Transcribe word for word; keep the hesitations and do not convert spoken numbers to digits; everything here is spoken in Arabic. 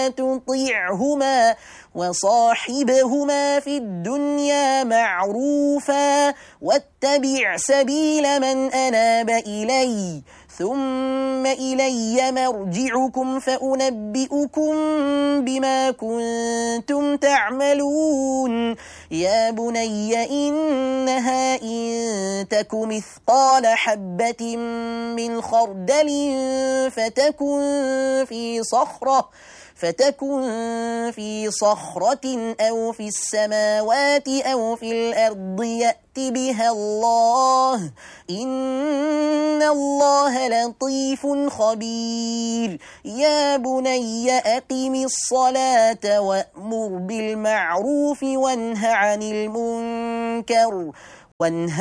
فلا تطعهما وصاحبهما في الدنيا معروفا واتبع سبيل من أناب إلي ثم إلي مرجعكم فأنبئكم بما كنتم تعملون يا بني إنها إن تك مثقال حبة من خردل فتكن في صخرة فتكن في صخرة أو في السماوات أو في الأرض يأت بها الله إن الله لطيف خبير يا بني أقم الصلاة وأمر بالمعروف وانه عن المنكر وانه